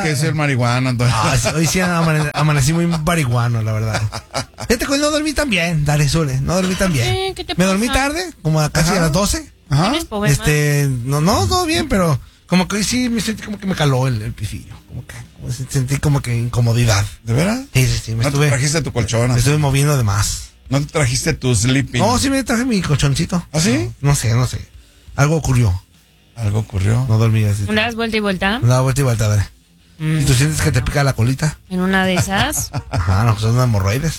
que es el marihuana, Antonio. Hoy sí amanecí muy marihuano, la verdad. Fíjate que no dormí tan bien, dale, Zule, no dormí tan bien. ¿Qué te Me pasa? dormí tarde, como casi a las 12. Ajá. ¿Tienes problemas? No, todo bien, pero como que hoy sí me sentí como que me caló el pifillo. Como sentí como que incomodidad. ¿De veras? Sí, ¿No te trajiste tu colchón? Me estuve moviendo de más. ¿No te trajiste tu sleeping? No, sí me traje mi colchoncito. ¿Ah, sí? No sé. Algo ocurrió. Algo ocurrió. No dormí así. ¿Una vuelta y vuelta? Una vuelta y vuelta, dale. ¿Y tú sientes que te pica la colita? En una de esas. Ajá, no, son hemorroides.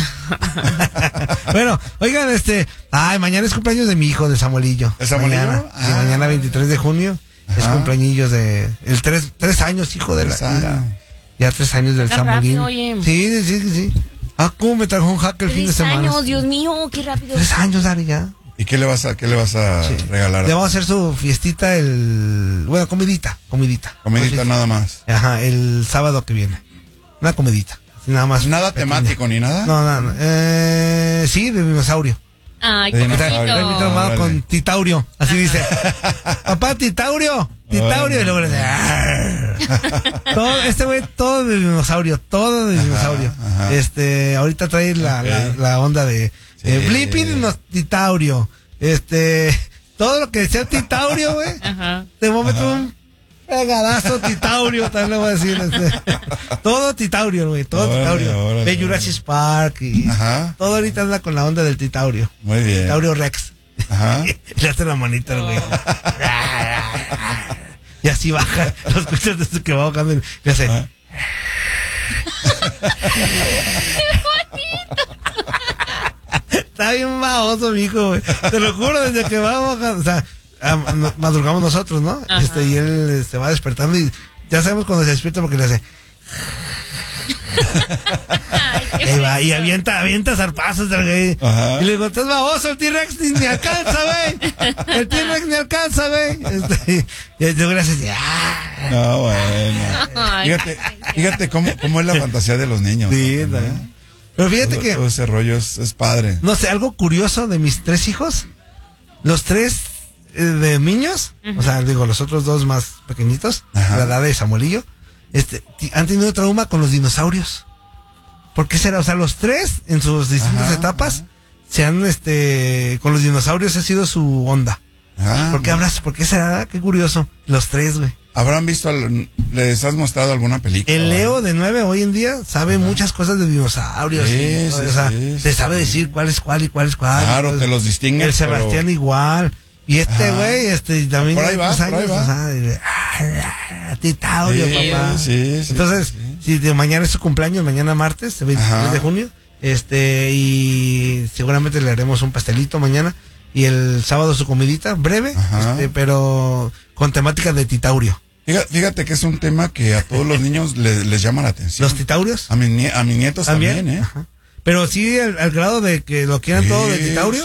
Bueno, oigan, mañana es cumpleaños de mi hijo, de Samuelillo. ¿De Samuelillo? Mañana, sí, mañana 23 de junio. Es cumpleaños de... El 3 años, hijo de la... Ya 3 años del Está Samuelillo. rápido, oye. Sí. Ah, ¿cómo me trajo un hack el fin de 3 semana? años, Dios mío, qué rápido. 3 años, Dari, ya. ¿Y qué le vas a regalar? Le vamos a hacer su fiestita comidita. Comidita Entonces, nada más. Ajá, el sábado que viene. Una comidita. Nada más. ¿Nada pequeña. temático ni nada? No. Sí, de dinosaurio. Ay, De qué dinosaurio. Trae mi bonito. tomado órale. con Titaurio. Así dice. Papá, Titaurio. Y luego le dice. "Arr". Todo de dinosaurio. Ajá. Ahorita trae la onda de Blippi Titaurio. Todo lo que sea Titaurio, güey. Ajá. De momento un pegadazo Titaurio, también le voy a decir. Todo Titaurio, güey, todo Órale, Titaurio. órale, De Jurassic Park y Ajá. todo ahorita anda con la onda del Titaurio. Muy bien. Titaurio Rex. Ajá. Le hace la manita, güey. Y así baja. Los escuchas desde que va bajando y le hace. Ajá. Está bien baboso, mijo, güey. Te lo juro, desde que va bajando. O sea, madrugamos nosotros, ¿no? Ajá. Y él se va despertando y ya sabemos cuando se despierta porque le hace. Ay, qué Ahí va, y avienta zarpazos del güey. Ajá. Y le digo, estás baboso, el T-Rex ni alcanza, güey. El T-Rex ni alcanza, güey. Y yo gracias. No, bueno. Ay, Fíjate cómo es la fantasía de los niños. Sí, ¿no? también. Pero fíjate Todo que, ese rollo es padre. no sé, algo curioso de mis 3 hijos. Los 3 de niños, o sea, digo, los otros 2 más pequeñitos, Ajá. la edad de Samuelillo, han tenido trauma con los dinosaurios. ¿Por qué será? O sea, los 3 en sus distintas etapas se han, con los dinosaurios ha sido su onda. ¿Por qué será? Qué curioso. Los 3, güey. ¿Habrán visto, les has mostrado alguna película? El Leo de 9 hoy en día sabe muchas cosas de dinosaurios. Sí, o sea, sí, te sabe decir cuál es cuál y cuál es cuál. Claro, Pues, te los distingues. el Sebastián pero- igual. Y güey, también. Por ahí va, de 3 por ahí años, va. o sea, Titaurio, Sí, papá. sí. Entonces, si de mañana es su cumpleaños, mañana martes, el 23 Ajá. de junio, y seguramente le haremos un pastelito mañana. Y el sábado su comidita, breve, Ajá. pero con temática de Titaurio. Fíjate que es un tema que a todos los niños les llama la atención. ¿Los Titaurios? A mis nietos también, ¿eh? Ajá. Pero sí, al grado de que lo quieran todo de Titaurio.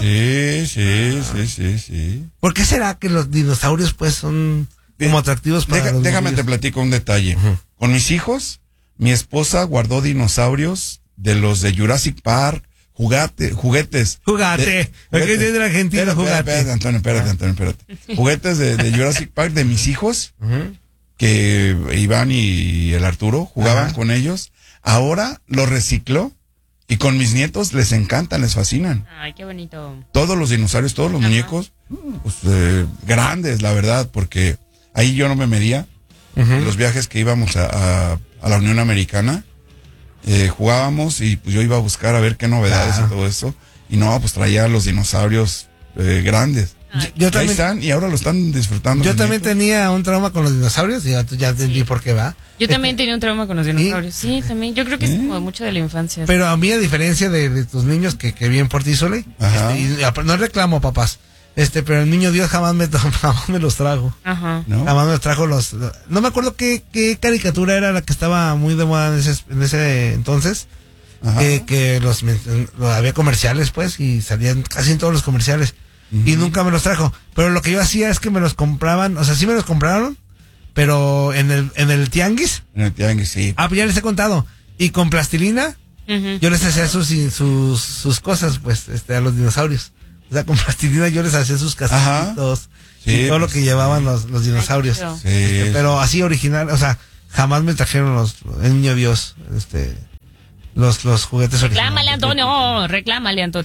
Sí. ¿Por qué será que los dinosaurios, pues, son como atractivos para los Déjame te niños? platico un detalle. Con mis hijos, mi esposa guardó dinosaurios de los de Jurassic Park, juguetes. Jugate. Porque es de Argentina, jugate. Espérate, Antonio. Juguetes de Jurassic Park de mis hijos, que Iván y el Arturo jugaban con ellos. Ahora los recicló y con mis nietos les encantan, les fascinan. Ay, qué bonito. Todos los dinosaurios, todos los muñecos, pues, grandes, la verdad, porque ahí yo no me medía. Los viajes que íbamos a la Unión Americana, jugábamos y pues yo iba a buscar a ver qué novedades y todo eso. Y no, pues traía los dinosaurios grandes. Yo Ahí también, están y ahora lo están disfrutando. yo mis también nietos. tenía un trauma con los dinosaurios y ya entendí por qué va. Yo también tenía un trauma con los dinosaurios. Sí, también. Yo creo que es como mucho de la infancia. Pero a mí, a diferencia de tus niños, que bien por ti, Sole, Ajá. no reclamo, papás, pero el niño Dios jamás me los trajo. Ajá. ¿No? Jamás me trajo no me acuerdo qué caricatura era la que estaba muy de moda en ese entonces. Ajá. Que había comerciales, pues, y salían casi en todos los comerciales. Y nunca me los trajo. Pero lo que yo hacía es que me los compraban, o sea, sí me los compraron, pero en el tianguis. En el tianguis, sí. Ah, pues ya les he contado. Y con plastilina, yo les hacía sus cosas, pues, a los dinosaurios. O sea, con plastilina yo les hacía sus casitos. Sí, Y todo lo pues, que llevaban los dinosaurios. Ay, Sí, Pero así original, o sea, jamás me trajeron el niño Dios, los juguetes Reclámale, originales. Antonio, reclámale, Antonio.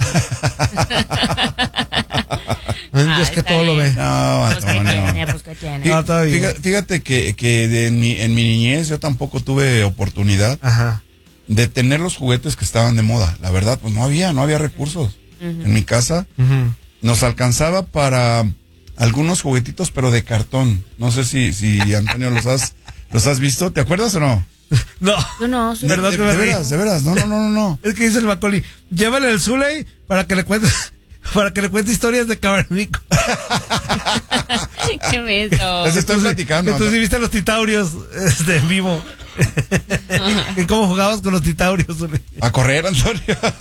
Es que todo lo ve. No, Pues que Antonio. tiene, pues que tiene. No, todavía. Fíjate que en mi niñez yo tampoco tuve oportunidad Ajá. de tener los juguetes que estaban de moda. La verdad, pues no había recursos. En mi casa Ujú. nos alcanzaba para algunos juguetitos, pero de cartón. No sé si Antonio los has visto. ¿Te acuerdas o no? No. Yo no, soy... Perdón que me de río. veras, de veras. No. Es que dice el Macaulay, llévale el Zuley para que le cuente historias de cavernícola. ¿Qué beso? Les estoy platicando. Entonces viste los titaurios en vivo. ¿Y cómo jugabas con los titaurios, Zuley? A correr, Antonio.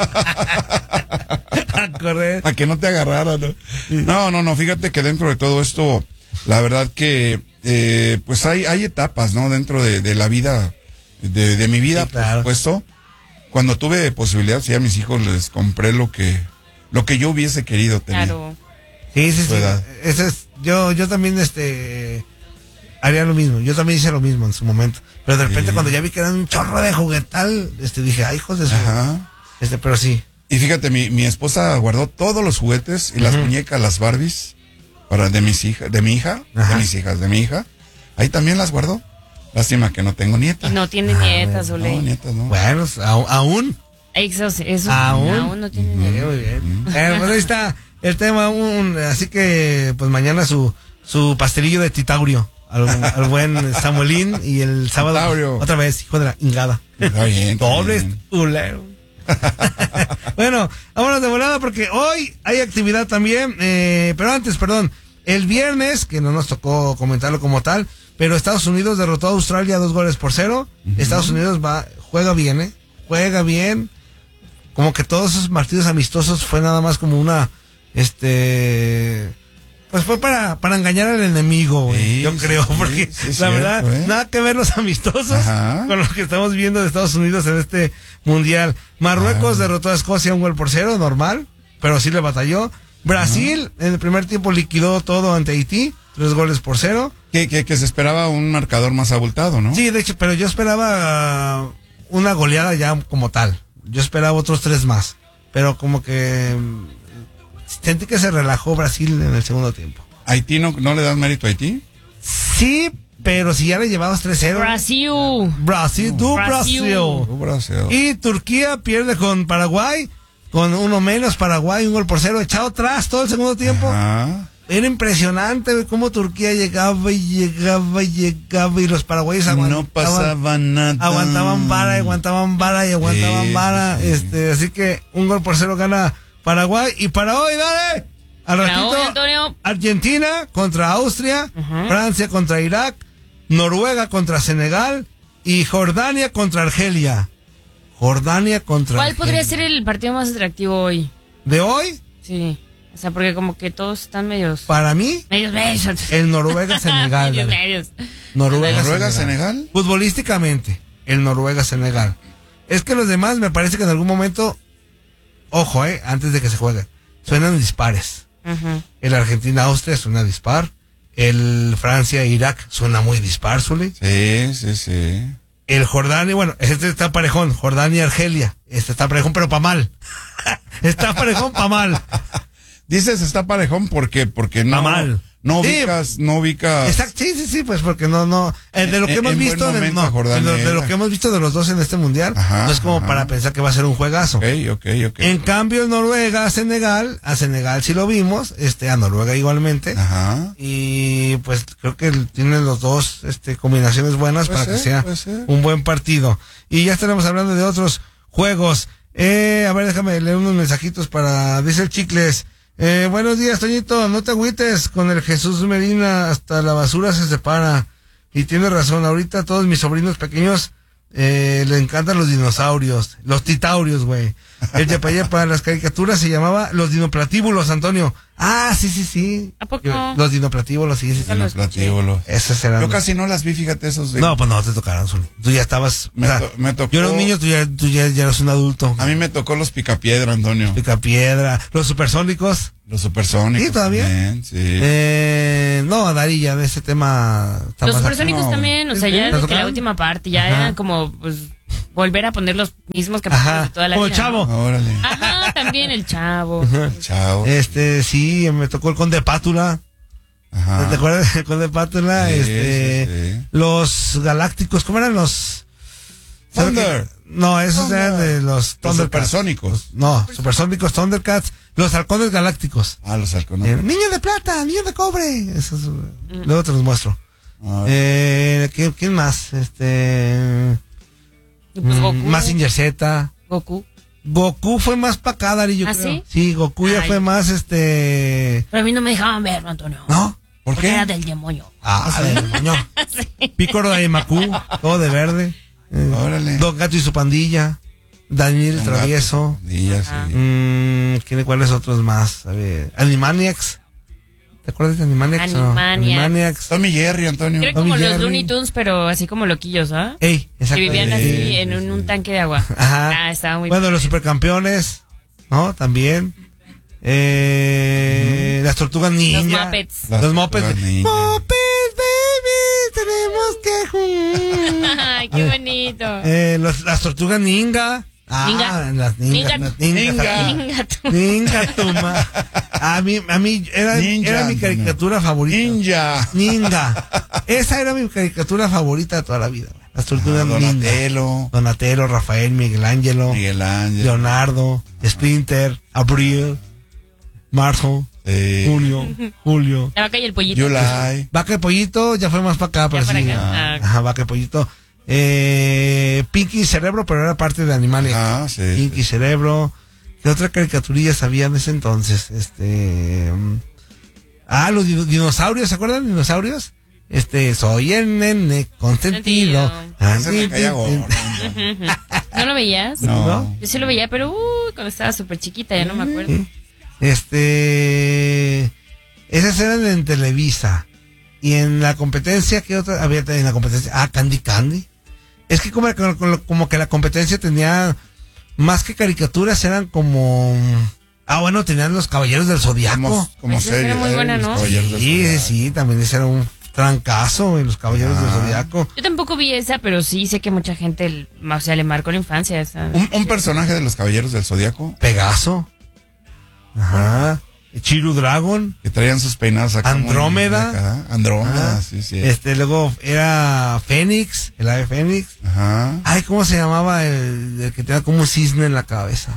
A correr. A que no te agarraran, ¿no? No, fíjate que dentro de todo esto, la verdad que pues hay etapas, ¿no? Dentro de la vida, de mi vida, Sí, claro. por supuesto. Cuando tuve posibilidad, sí, a mis hijos les compré lo que yo hubiese querido tener. Claro. Sí. ¿Verdad? Ese es, yo también haría lo mismo. Yo también hice lo mismo en su momento. Pero de repente Sí. cuando ya vi que era un chorro de juguetal, dije, ay, hijos de su... Ajá. Pero sí. Y fíjate, mi esposa guardó todos los juguetes y las muñecas, las Barbies, de mi hija. Ahí también las guardó. Lástima que no tengo nietas. No tiene nietas, No, Ole. nietas, no. Bueno, aún. Eso ¿Aún? no tiene nietas. Muy bien. Pues ahí está el tema. Así que, pues mañana su pastelillo de titaurio. Al buen Samuelín. Y el sábado, Titaurio. otra vez, hijo de la ingada. Está bien, está Doble bien. ulero. Bueno, vámonos de volada porque hoy hay actividad también. Pero antes, perdón. El viernes, que no nos tocó comentarlo como tal, pero Estados Unidos derrotó a Australia 2-0. Estados Unidos juega bien, juega bien. Como que todos esos partidos amistosos fue nada más como una, pues fue para engañar al enemigo, güey, Sí, yo sí, creo, sí, porque sí, es la cierto, verdad, nada que ver los amistosos Ajá. con lo que estamos viendo de Estados Unidos en este mundial. Marruecos derrotó a Escocia 1-0, normal, pero sí le batalló. Brasil en el primer tiempo liquidó todo ante Haití, 3-0. Que se esperaba un marcador más abultado, ¿no? Sí, de hecho, pero yo esperaba una goleada ya como tal. Yo esperaba otros 3 más. Pero como que sentí que se relajó Brasil en el segundo tiempo. ¿Haití no le das mérito a Haití? Sí, pero si ya le llevabas 3-0. Brasil. Brasil. Y Turquía pierde con Paraguay. Con uno menos Paraguay, 1-0. Echado atrás todo el segundo tiempo. Ajá. Era impresionante ver cómo Turquía llegaba y los paraguayos No pasaba nada. aguantaban vara. Sí. Así que 1-0 gana Paraguay. Y para hoy, dale, al Para ratito, hoy, Antonio. Argentina contra Austria, Francia contra Irak, Noruega contra Senegal y Jordania contra Argelia. ¿Cuál podría ser el partido más atractivo hoy? ¿De hoy? Sí. O sea, porque como que todos están medios Para mí, besos. el Noruega-Senegal. medios, dale. medios. ¿Noruega-Senegal? Futbolísticamente, el Noruega-Senegal. Es que los demás me parece que en algún momento, ojo, antes de que se juegue, suenan dispares. Ajá. El Argentina-Austria suena dispar. El Francia-Irak suena muy dispar, Zuli. Sí. El Jordania, bueno, este está parejón. Jordania-Argelia. Este está parejón, pero pa' mal. Está parejón pa' mal. Dices está parejón porque no, mal. no Sí. ubicas. Exacto, sí, pues porque no. De lo que hemos en buen visto, momento, Jordania, de lo que hemos visto de los dos en este mundial, Ajá, no es como ajá. para pensar que va a ser un juegazo. Ok. En cambio, el Noruega a Senegal sí lo vimos, a Noruega igualmente. Ajá. Y pues creo que tienen los dos combinaciones buenas Puede para que ser, sea puede ser. un buen partido. Y ya estaremos hablando de otros juegos. A ver, déjame leer unos mensajitos dice el Chicles. Buenos días, Toñito, no te agüites con el Jesús Medina, hasta la basura se separa. Y tienes razón, ahorita todos mis sobrinos pequeños le encantan los dinosaurios, los titaurios, güey. El Yepa las caricaturas se llamaba Los Dinoplatíbulos, Antonio. Ah, sí. ¿A poco? Los Dinoplatíbulos, sí. Dinoplatíbulos. Esas eran. Yo casi no las vi, fíjate, esos. No, pues no te tocaron, Zuli. Tú ya estabas. Me tocó. Yo era un niño, tú ya eras un adulto. A mí me tocó los Picapiedra, Antonio. Picapiedra, los supersónicos. Los supersónicos. ¿Sí, todavía? También, sí. No, Dari, ya de ese tema. Los supersónicos también, o sea, ya desde que la última parte, ya Ajá. eran como, pues, volver a poner los mismos capítulos de toda la Como vida. el Chavo. ¿no? Órale. Ajá, también el Chavo. Chao. Sí, me tocó el Conde Pátula. Ajá. ¿Te acuerdas del Conde Pátula? Sí, sí. Los Galácticos, ¿cómo eran los? Thunder. No, esos eran de los Los Thundercats. supersónicos. No, supersónicos, Thundercats, los Halcones Galácticos. Ah, los halcones. Niño de plata, niño de cobre. Esos, luego te los muestro. Ah, ¿Quién más? Y pues Goku. Mazinger Z. Goku. Fue más para acá, Dari, yo ¿Ah, creo. sí? Sí, Goku ya Ay. fue más Pero a mí no me dejaban verlo, Antonio. ¿No? ¿Por Porque qué? era del demonio. Del moño. Sí. Pícoro de Macu, todo de verde. Órale. Don Gato y su pandilla. Daniel el Don Travieso. Gato. Sí, ya sé. ¿Cuáles otros más? A ver, Animaniacs. ¿Te acuerdas de Animaniacs? o no? Animaniacs. Tommy Jerry, Antonio. Era Tommy como los Jerry. Looney Tunes, pero así como loquillos, ¿ah? Ey, exacto. Que vivían así Sí, en un tanque de agua. Ajá. Ah, estaba muy Bueno, los supercampeones, ¿no? También. Las tortugas ninja. Los Muppets. Los Muppets. Tortugas Ninja. Muppets, baby, tenemos que Ay, qué bonito. las tortugas ninja. Ninja. Las ninja. Ninja Tuma. A mí era Ninja, mi caricatura favorita. Ninja. Ninja. Esa era mi caricatura favorita de toda la vida. Las tortugas ninja. Donatello, Rafael, Miguel Ángel, Leonardo, Splinter, Abril, Marzo, Julio. La vaca y el pollito. Yulai. Vaca y Pollito ya fue más para acá, pero para sí. acá. Ajá, Vaca y Pollito. Pinky y Cerebro, pero era parte de Animales. Ah, sí. Pinky y Cerebro. ¿Qué otra caricaturilla sabía en ese entonces? Los dinosaurios, ¿se acuerdan de dinosaurios? Soy el nene consentido. Se me caía gordo. ¿No lo veías? No. Yo sí lo veía, pero cuando estaba súper chiquita, ya no me acuerdo. Esas eran en Televisa. Y en la competencia, ¿qué otra había en la competencia? Candy. Es que como que la competencia tenía más que caricaturas, eran como... bueno, tenían los Caballeros del Zodiaco. Como Esa serie. era muy buena, los ¿no? Caballeros del Zodiaco. Sí, también ese era un trancazo en los Caballeros del Zodiaco. Yo tampoco vi esa, pero sí sé que mucha gente, o sea, le marcó la infancia esa. Un personaje de los Caballeros del Zodiaco Pegaso. Ajá. Chiru Dragon. que traían sus peinados acá. Andrómeda. muy acá. Andrómeda, Ah, sí. Luego era Fénix, el ave Fénix. Ajá. Ay, ¿cómo se llamaba el que tenía como un cisne en la cabeza?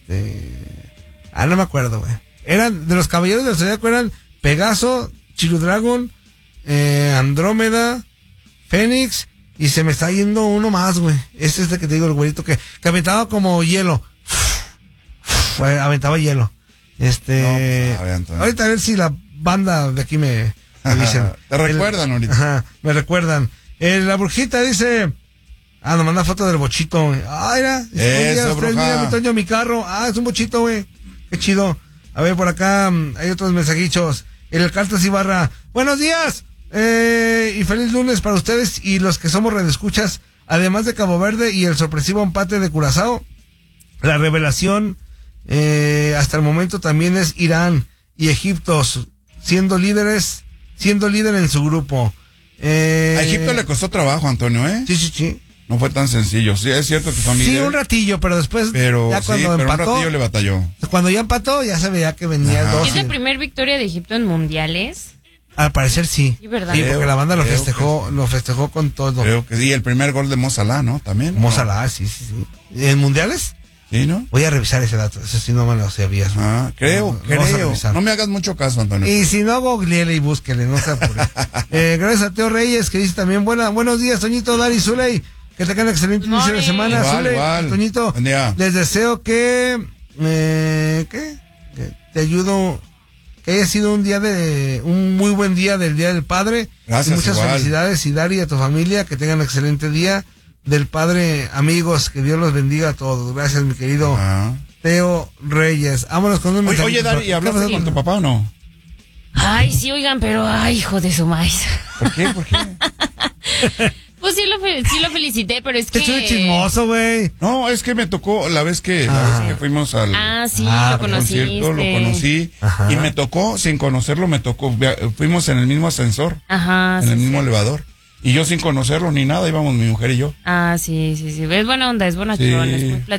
No me acuerdo, güey. Eran, de los Caballeros del Zodiaco eran Pegaso, Chiru Dragon, Andrómeda, Fénix, y se me está yendo uno más, güey. Este es el que te digo, el güerito que aventaba como hielo. Aventaba hielo. Ahorita a ver si la banda de aquí me dicen. Te recuerdan ahorita. Ajá, me recuerdan. La brujita dice... nos manda foto del bochito, güey. Mira. Eso, bruja. Mira, mi Toño, mi carro. Es un bochito, güey. Qué chido. A ver, por acá hay otros mensajitos. El Cartas Ibarra. Buenos días. Y feliz lunes para ustedes y los que somos redescuchas. Además de Cabo Verde y el sorpresivo empate de Curazao. La revelación... hasta el momento también es Irán y Egipto siendo líder en su grupo. A Egipto le costó trabajo, Antonio, ¿eh? Sí. No fue tan sencillo. Sí, es cierto que son líderes. Sí, un ratillo, pero después ya cuando un empató, ratillo le batalló. cuando ya empató, ya se veía que venía el Ajá. 2. ¿Es la primera victoria de Egipto en mundiales? Al parecer sí. Sí, ¿verdad? Sí, porque la banda lo Creo festejó con todo. Creo que sí, el primer gol de Mo Salah, ¿no? También. Mo Salah, sí. ¿En mundiales? Sí, ¿no? Voy a revisar ese dato, eso sí no me lo sabía. Creo. Vamos a revisar. No me hagas mucho caso, Antonio. Y si no, googleele y búsquele, no se apure. Gracias a Teo Reyes, que dice también, buenos días, Toñito, Dari, Zuley, que tengan excelente inicio de semana. Igual. Toñito, Buen día. les deseo que te ayudo, que haya sido un muy buen día del Día del Padre. Gracias, y muchas igual. felicidades, y Dari, a tu familia, que tengan un excelente día del Padre, amigos, que Dios los bendiga a todos. Gracias, mi querido Teo Reyes. Vámonos con un mensaje. Oye, Dari, ¿hablaste con tu papá o no? Ay, sí, oigan, pero ay, hijo de su maíz. ¿Por qué? ¿Por qué? Pues sí lo felicité, pero es que... Estuve chismoso, güey. No, es que me tocó la vez que fuimos al Sí, lo conociste. concierto, lo conocí. Ajá. Y me tocó, sin conocerlo, fuimos en el mismo ascensor, Ajá. en el mismo elevador. Y yo sin conocerlo ni nada, íbamos mi mujer y yo. Sí. Es buena onda, es bonachón, Sí. es muy